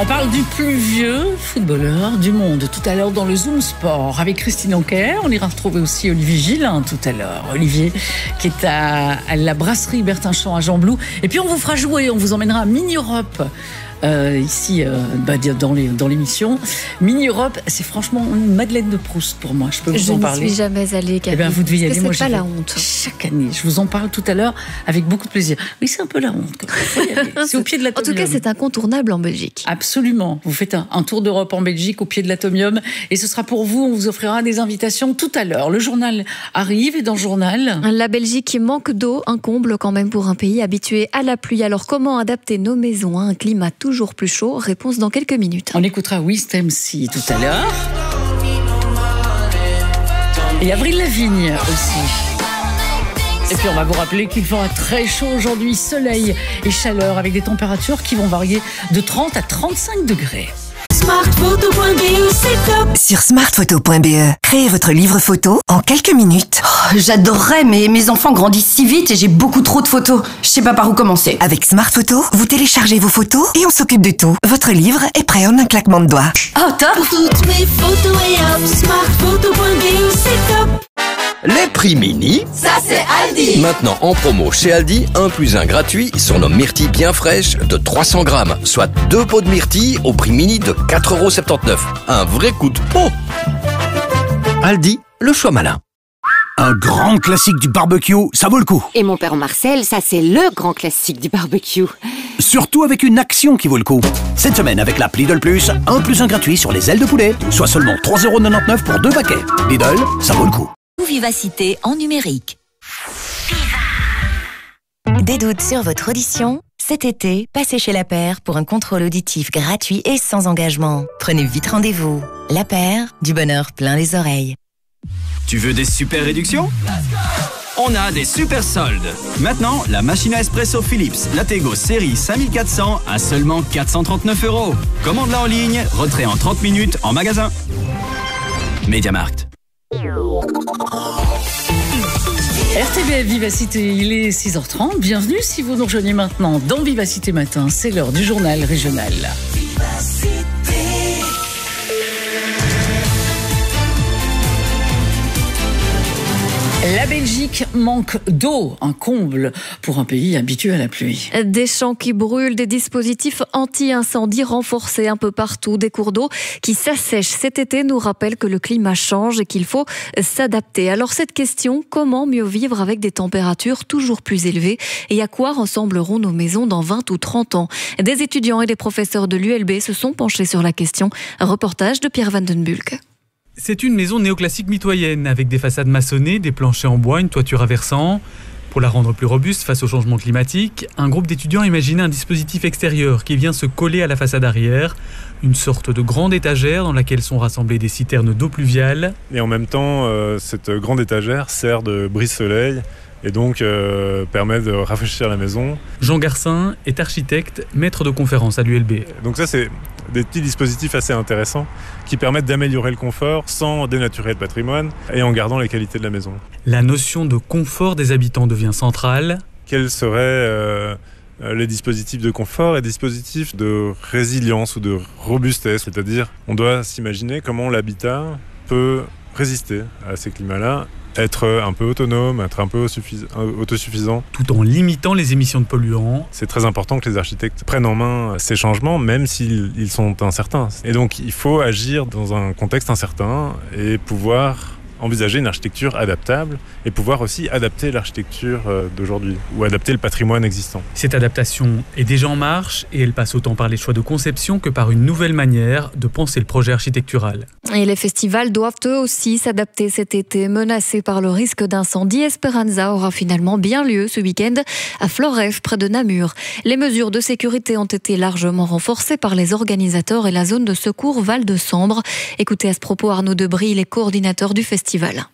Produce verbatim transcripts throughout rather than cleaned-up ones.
On parle du plus vieux footballeur du monde tout à l'heure dans le Zoom Sport avec Christine Anquer. On ira retrouver aussi Olivier Gillin tout à l'heure. Olivier qui est à, à la brasserie Bertinchamp à Jean-Blou. Et puis on vous fera jouer, on vous emmènera à Mini Europe. Euh, ici euh, bah, dans, les, dans l'émission. Mini Europe, c'est franchement une Madeleine de Proust pour moi. Je peux vous je en parler. Je n'y suis jamais allée, Camille. Eh bien, vous devez y aller. C'est moi, pas la honte. Chaque année, je vous en parle tout à l'heure avec beaucoup de plaisir. Oui, c'est un peu la honte. C'est au pied de l'Atomium. En tout cas, c'est incontournable en Belgique. Absolument. Vous faites un, un tour d'Europe en Belgique au pied de l'Atomium et ce sera pour vous. On vous offrira des invitations tout à l'heure. Le journal arrive et dans le journal, la Belgique qui manque d'eau, un comble quand même pour un pays habitué à la pluie. Alors, comment adapter nos maisons à un climat toujours plus chaud? Réponse dans quelques minutes. On écoutera Wist M C tout à l'heure. Et Avril Lavigne aussi. Et puis on va vous rappeler qu'il fera très chaud aujourd'hui, soleil et chaleur avec des températures qui vont varier de trente à trente-cinq degrés. Smartphoto point b e, c'est top. Sur smartphoto point b e, créez votre livre photo en quelques minutes. Oh, j'adorerais, mais mes enfants grandissent si vite et j'ai beaucoup trop de photos. Je sais pas par où commencer. Avec Smartphoto, vous téléchargez vos photos et on s'occupe de tout. Votre livre est prêt en un claquement de doigts. Oh, top! Pour toutes mes photos et hop, smartphoto point b e, c'est top. Les prix mini, ça c'est Aldi. Maintenant en promo chez Aldi, un plus un gratuit sur nos myrtilles bien fraîches de trois cents grammes, soit deux pots de myrtilles au prix mini de quatre euros soixante-dix-neuf. Un vrai coup de pot. Aldi, le choix malin. Un grand classique du barbecue, ça vaut le coup. Et mon père Marcel, ça c'est le grand classique du barbecue. Surtout avec une action qui vaut le coup. Cette semaine avec l'app Lidl Plus, un plus un gratuit sur les ailes de poulet, soit seulement trois euros quatre-vingt-dix-neuf pour deux paquets. Lidl, ça vaut le coup. Vivacité en numérique. Des doutes sur votre audition? Cet été, passez chez La Paire pour un contrôle auditif gratuit et sans engagement. Prenez vite rendez-vous. La Paire, du bonheur plein les oreilles. Tu veux des super réductions? On a des super soldes. Maintenant, la machine à espresso Philips Lattego série cinq mille quatre cents à seulement quatre cent trente-neuf euros. Commande-la en ligne, retrait en trente minutes en magasin. MediaMarkt. R T B F Vivacité, il est six heures trente. Bienvenue si vous nous rejoignez maintenant dans Vivacité Matin. C'est l'heure du journal régional. La Belgique manque d'eau, un comble pour un pays habitué à la pluie. Des champs qui brûlent, des dispositifs anti-incendie renforcés un peu partout, des cours d'eau qui s'assèchent cet été nous rappellent que le climat change et qu'il faut s'adapter. Alors cette question, comment mieux vivre avec des températures toujours plus élevées et à quoi ressembleront nos maisons dans vingt ou trente ans? Des étudiants et des professeurs de l'U L B se sont penchés sur la question. Un reportage de Pierre Van den Bulck. C'est une maison néoclassique mitoyenne, avec des façades maçonnées, des planchers en bois, une toiture à versants. Pour la rendre plus robuste face au changement climatique, un groupe d'étudiants a imaginé un dispositif extérieur qui vient se coller à la façade arrière, une sorte de grande étagère dans laquelle sont rassemblées des citernes d'eau pluviale. Et en même temps, euh, cette grande étagère sert de brise-soleil et donc euh, permet de rafraîchir la maison. Jean Garcin est architecte, maître de conférence à l'U L B. Donc ça, c'est des petits dispositifs assez intéressants qui permettent d'améliorer le confort sans dénaturer le patrimoine et en gardant les qualités de la maison. La notion de confort des habitants devient centrale. Quels seraient euh, les dispositifs de confort et des dispositifs de résilience ou de robustesse? C'est-à-dire, on doit s'imaginer comment l'habitat peut résister à ces climats-là, être un peu autonome, être un peu autosuffisant. Tout en limitant les émissions de polluants. C'est très important que les architectes prennent en main ces changements, même s'ils ils sont incertains. Et donc, il faut agir dans un contexte incertain et pouvoir envisager une architecture adaptable et pouvoir aussi adapter l'architecture d'aujourd'hui ou adapter le patrimoine existant. Cette adaptation est déjà en marche et elle passe autant par les choix de conception que par une nouvelle manière de penser le projet architectural. Et les festivals doivent eux aussi s'adapter cet été. Menacés par le risque d'incendie, Esperanza aura finalement bien lieu ce week-end à Floreffe, près de Namur. Les mesures de sécurité ont été largement renforcées par les organisateurs et la zone de secours Val de Sambre. Écoutez à ce propos Arnaud Debris, les coordinateurs du festival.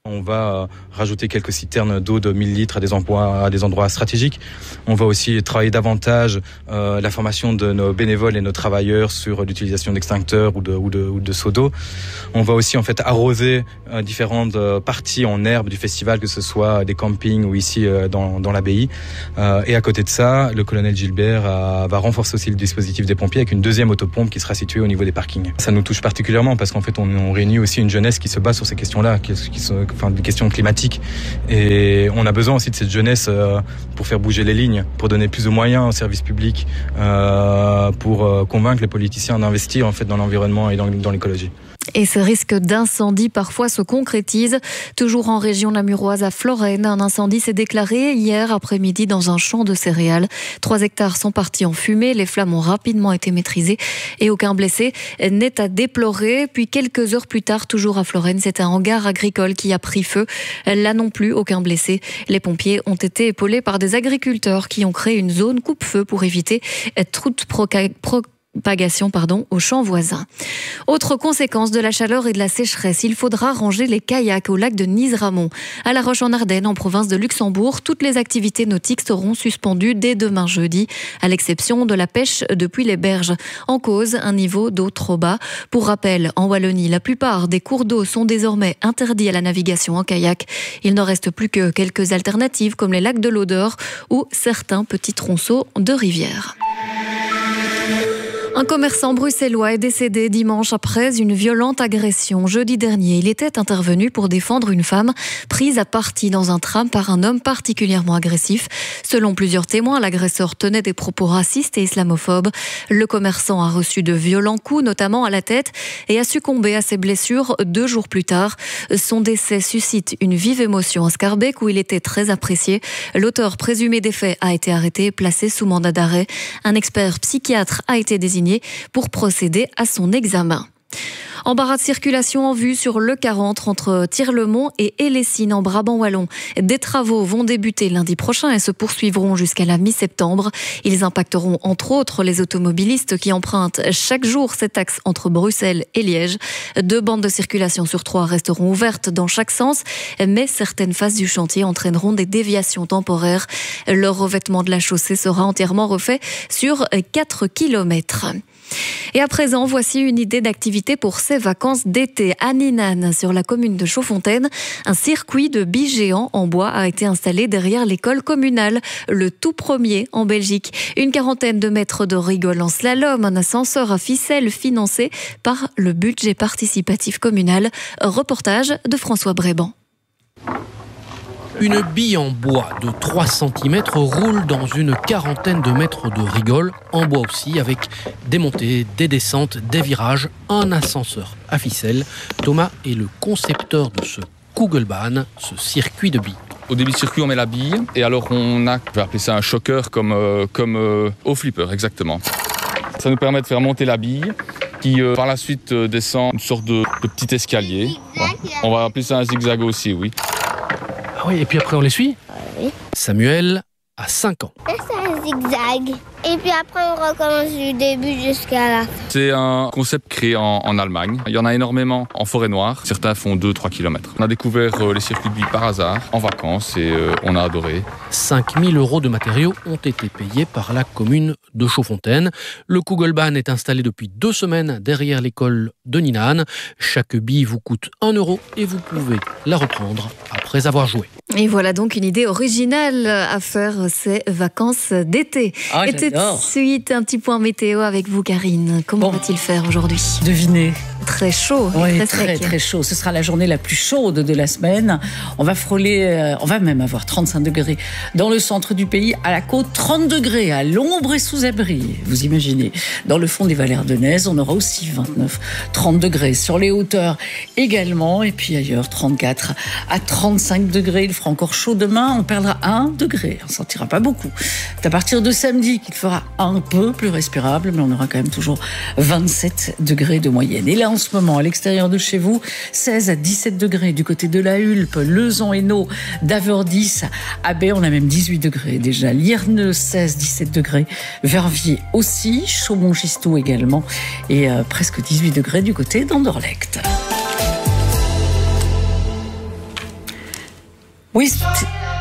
On va rajouter quelques citernes d'eau de mille litres à des endroits, à des endroits stratégiques. On va aussi travailler davantage euh, la formation de nos bénévoles et nos travailleurs sur l'utilisation d'extincteurs ou de, ou de, ou de seaux d'eau. On va aussi en fait arroser euh, différentes euh, parties en herbe du festival, que ce soit des campings ou ici euh, dans, dans l'abbaye. Euh, et à côté de ça, le colonel Gilbert a, va renforcer aussi le dispositif des pompiers avec une deuxième autopompe qui sera située au niveau des parkings. Ça nous touche particulièrement parce qu'en fait on, on réunit aussi une jeunesse qui se bat sur ces questions-là, qui, qui sont, enfin des questions climatiques. Et on a besoin aussi de cette jeunesse euh, pour faire bouger les lignes, pour donner plus de moyens aux services publics, euh, pour euh, convaincre les politiciens d'investir en fait dans l'environnement et dans, dans l'écologie. Et ce risque d'incendie parfois se concrétise. Toujours en région namuroise à Florène, un incendie s'est déclaré hier après-midi dans un champ de céréales. Trois hectares sont partis en fumée, les flammes ont rapidement été maîtrisées et aucun blessé n'est à déplorer. Puis quelques heures plus tard, toujours à Florène, c'est un hangar agricole qui a pris feu. Là non plus, aucun blessé. Les pompiers ont été épaulés par des agriculteurs qui ont créé une zone coupe-feu pour éviter toute proca- pro- propagation pardon, aux champs voisins. Autre conséquence de la chaleur et de la sécheresse, il faudra ranger les kayaks au lac de Nice-Ramon. À La Roche-en-Ardenne, en province de Luxembourg, toutes les activités nautiques seront suspendues dès demain jeudi, à l'exception de la pêche depuis les berges. En cause, un niveau d'eau trop bas. Pour rappel, en Wallonie, la plupart des cours d'eau sont désormais interdits à la navigation en kayak. Il n'en reste plus que quelques alternatives comme les lacs de l'Odeur ou certains petits tronçons de rivières. Un commerçant bruxellois est décédé dimanche après une violente agression. Jeudi dernier, il était intervenu pour défendre une femme prise à partie dans un tram par un homme particulièrement agressif. Selon plusieurs témoins, l'agresseur tenait des propos racistes et islamophobes. Le commerçant a reçu de violents coups, notamment à la tête, et a succombé à ses blessures deux jours plus tard. Son décès suscite une vive émotion à Scarbeck, où il était très apprécié. L'auteur présumé des faits a été arrêté et placé sous mandat d'arrêt. Un expert psychiatre a été désigné pour procéder à son examen. Embarras de circulation en vue sur l'E quarante entre Tir-le-Mont et Hellessines en Brabant wallon. Des travaux vont débuter lundi prochain et se poursuivront jusqu'à la mi-septembre. Ils impacteront entre autres les automobilistes qui empruntent chaque jour cet axe entre Bruxelles et Liège. Deux bandes de circulation sur trois resteront ouvertes dans chaque sens, mais certaines phases du chantier entraîneront des déviations temporaires. Le revêtement de la chaussée sera entièrement refait sur quatre kilomètres. Et à présent, voici une idée d'activité pour ces vacances d'été. À Ninane, sur la commune de Chaudfontaine, un circuit de billes géants en bois a été installé derrière l'école communale, le tout premier en Belgique. Une quarantaine de mètres de rigole en slalom, un ascenseur à ficelle financé par le budget participatif communal. Reportage de François Bréban. Une bille en bois de trois centimètres roule dans une quarantaine de mètres de rigole, en bois aussi, avec des montées, des descentes, des virages, un ascenseur à ficelle. Thomas est le concepteur de ce Kugelbahn, ce circuit de billes. Au début du circuit, on met la bille et alors on a, je vais appeler ça un choker comme, euh, comme euh, au flipper, exactement. Ça nous permet de faire monter la bille qui euh, par la suite euh, descend une sorte de, de petit escalier. Ouais. On va appeler ça un zigzag aussi, oui. Ah oui, et puis après on les suit ? Oui. Samuel a cinq ans. C'est un zigzag. Et puis après on recommence du début jusqu'à la fin. C'est un concept créé en, en Allemagne. Il y en a énormément en forêt noire. Certains font deux à trois kilomètres. On a découvert euh, les circuits de billes par hasard, en vacances, et euh, on a adoré. cinq mille euros de matériaux ont été payés par la commune de Chaudfontaine. Le Kugelbahn est installé depuis deux semaines derrière l'école de Ninane. Chaque bille vous coûte un euro et vous pouvez la reprendre après avoir joué. Et voilà donc une idée originale à faire ces vacances d'été. Oh, et tout de suite, un petit point météo avec vous, Karine. Comment bon. va-t-il faire aujourd'hui ? Devinez. Très chaud. Oui, très, très, sec. très chaud. Ce sera la journée la plus chaude de la semaine. On va frôler, euh, on va même avoir trente-cinq degrés dans le centre du pays, à la côte, trente degrés à l'ombre et sous abri. Vous imaginez. Dans le fond des vallées ardennaises, on aura aussi vingt-neuf, trente degrés. Sur les hauteurs également. Et puis ailleurs, trente-quatre à trente-cinq degrés. Il fera encore chaud demain. On perdra un degré. On ne sentira pas beaucoup. C'est à partir de samedi qu'il fera un peu plus respirable, mais on aura quand même toujours vingt-sept degrés de moyenne. Et là, en ce moment, à l'extérieur de chez vous, seize à dix-sept degrés du côté de la Hulpe, Lezan, Hainaut, Daverdis, Abbé, on a même dix-huit degrés déjà. Lierneux, seize à dix-sept degrés. Verviers aussi, Chaumont-Gistoux également, et euh, presque dix-huit degrés du côté d'Anderlecht. Oui,